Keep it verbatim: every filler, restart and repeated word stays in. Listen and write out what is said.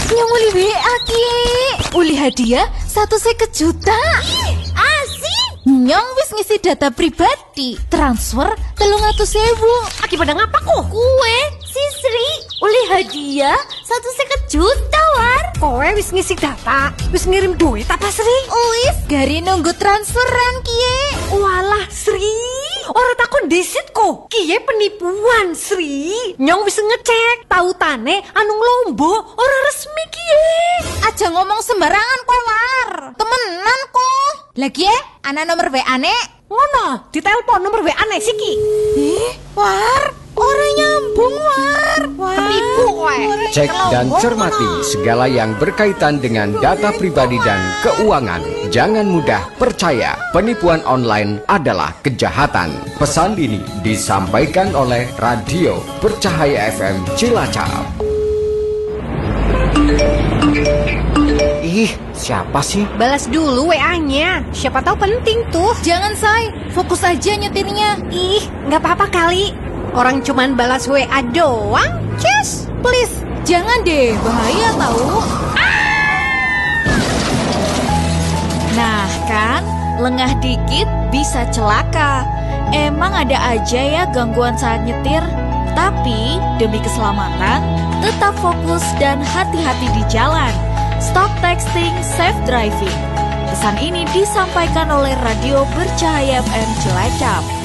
Nyong uli W A ki. Uli hadiah satu seket juta. Asik. Nyong wis ngisi data pribadi. Transfer telung atus sewu. Akibat ngapa kok? Kue, si Sri, uli hadiah satu seket juta war. Kowe wis ngisi data, wis ngirim duit apa Sri? Wis gari nunggu transferan kie. Walah Sri, ora takon desit kok. Kie penipuan Sri. Nyong wis ngecek, tautane anu Lombo ora resmi kie. Aja ngomong sembarangan kok war. Temenan kok. Lagi ya, ana nomor W A-ne. Ngono, ditelepon nomor W A-ne siki. Ih, war, ora nyambung war. Penipu kowe. Cek dan cermati segala yang berkaitan dengan data pribadi dan keuangan. Jangan mudah percaya, penipuan online adalah kejahatan. Pesan ini disampaikan oleh Radio Bercahaya F M Cilacap. Ih, siapa sih? Balas dulu W A-nya. Siapa tahu penting tuh. Jangan say, fokus aja nyetirnya. Ih, nggak apa-apa kali. Orang cuman balas W A doang. Cus, Please, jangan deh, bahaya tahu. Nah kan, lengah dikit bisa celaka. Emang ada aja ya gangguan saat nyetir. Tapi demi keselamatan, tetap fokus dan hati-hati di jalan. Stop texting, safe driving. Pesan ini disampaikan oleh Radio Bercahaya F M Cilacap.